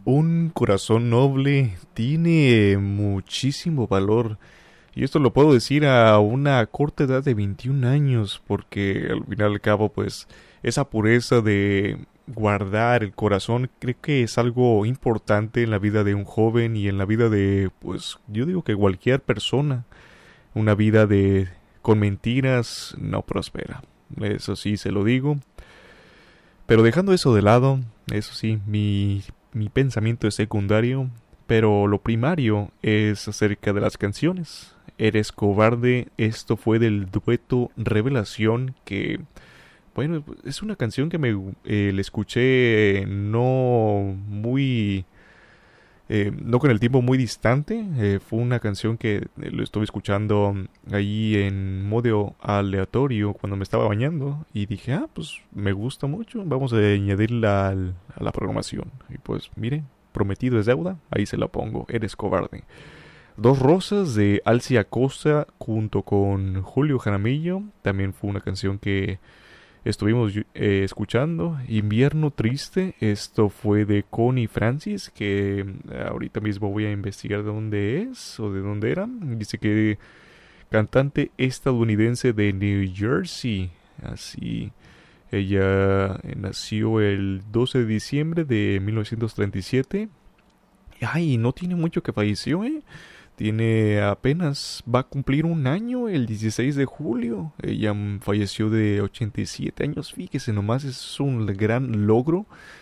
Un corazón noble tiene muchísimo valor. Y esto lo puedo decir a una corta edad de 21 años, porque al fin y al cabo, pues, esa pureza de guardar el corazón creo que es algo importante en la vida de un joven y en la vida de, pues, yo digo que cualquier persona. Una vida con mentiras no prospera. Eso sí se lo digo. Pero dejando eso de lado, eso sí, mi pensamiento es secundario, pero lo primario es acerca de las canciones. Eres cobarde, esto fue del dueto Revelación, que, bueno, es una canción que le escuché no con el tiempo muy distante. Fue una canción que lo estuve escuchando ahí en modo aleatorio cuando me estaba bañando y dije, pues me gusta mucho, vamos a añadirla a la programación. Y pues mire, prometido es deuda, ahí se la pongo, Eres cobarde. Dos Rosas de Alcia Acosta junto con Julio Jaramillo, también fue una canción que estuvimos escuchando. Invierno Triste, esto fue de Connie Francis, que ahorita mismo voy a investigar de dónde es o de dónde era. Dice que cantante estadounidense de New Jersey, así. Ella nació el 12 de diciembre de 1937. Ay, no tiene mucho que falleció, Tiene apenas, va a cumplir un año el 16 de julio. Ella falleció de 87 años. Fíjese nomás, es un gran logro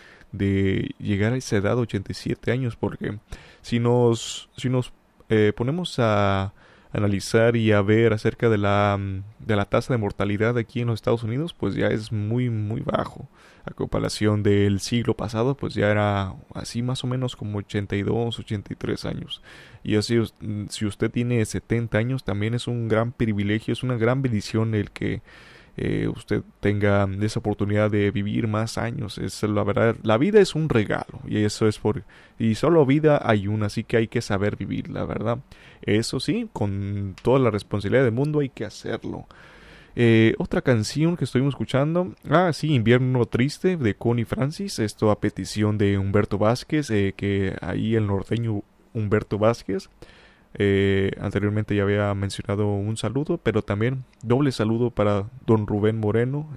de llegar a esa edad, 87 años. Porque si nos ponemos a analizar y a ver acerca de la tasa de mortalidad aquí en los Estados Unidos, pues ya es muy, muy bajo. A comparación del siglo pasado, pues ya era así más o menos como 82, 83 años. Y así, si usted tiene 70 años, también es un gran privilegio, es una gran bendición el que usted tenga esa oportunidad de vivir más años. Es la verdad, la vida es un regalo, y eso es y solo vida hay una, así que hay que saber vivir, la verdad. Eso sí, con toda la responsabilidad del mundo hay que hacerlo. Otra canción que estuvimos escuchando, sí, Invierno Triste de Connie Francis, esto a petición de Humberto Vázquez, que ahí el norteño Humberto Vázquez, anteriormente ya había mencionado un saludo, pero también doble saludo para don Rubén Moreno,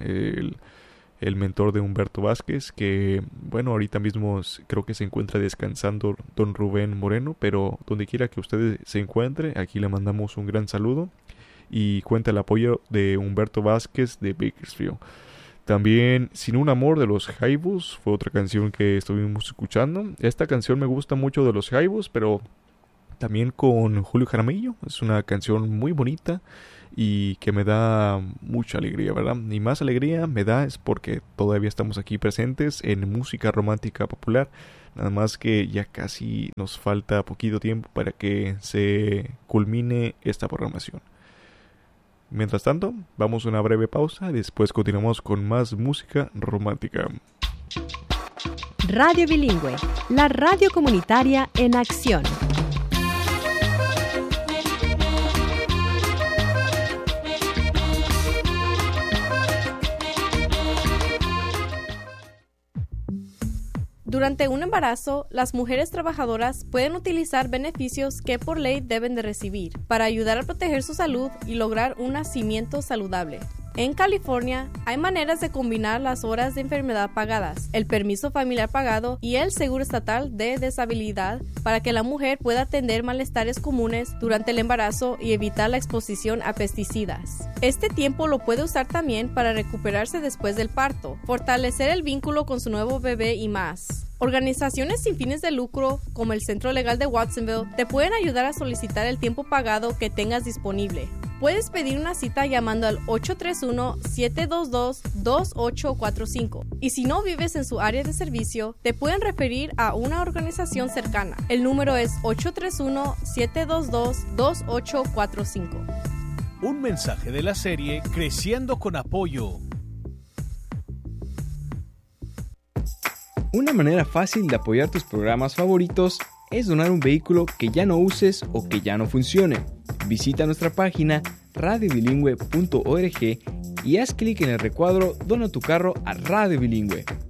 el mentor de Humberto Vázquez, que bueno, ahorita mismo creo que se encuentra descansando don Rubén Moreno, pero donde quiera que usted se encuentre, aquí le mandamos un gran saludo. Y cuenta el apoyo de Humberto Vázquez de Bakersfield. También Sin un amor de los Jaivos fue otra canción que estuvimos escuchando. Esta canción me gusta mucho de los Jaivos, pero también con Julio Jaramillo. Es una canción muy bonita y que me da mucha alegría, ¿verdad? Y más alegría me da es porque todavía estamos aquí presentes en música romántica popular. Nada más que ya casi nos falta poquito tiempo para que se culmine esta programación. Mientras tanto, vamos a una breve pausa y después continuamos con más música romántica. Radio Bilingüe, la radio comunitaria en acción. Durante un embarazo, las mujeres trabajadoras pueden utilizar beneficios que por ley deben de recibir para ayudar a proteger su salud y lograr un nacimiento saludable. En California, hay maneras de combinar las horas de enfermedad pagadas, el permiso familiar pagado y el seguro estatal de deshabilidad para que la mujer pueda atender malestares comunes durante el embarazo y evitar la exposición a pesticidas. Este tiempo lo puede usar también para recuperarse después del parto, fortalecer el vínculo con su nuevo bebé y más. Organizaciones sin fines de lucro, como el Centro Legal de Watsonville, te pueden ayudar a solicitar el tiempo pagado que tengas disponible. Puedes pedir una cita llamando al 831-722-2845. Y si no vives en su área de servicio, te pueden referir a una organización cercana. El número es 831-722-2845. Un mensaje de la serie Creciendo con Apoyo. Una manera fácil de apoyar tus programas favoritos es donar un vehículo que ya no uses o que ya no funcione. Visita nuestra página radiobilingüe.org y haz clic en el recuadro Dona tu carro a Radio Bilingüe.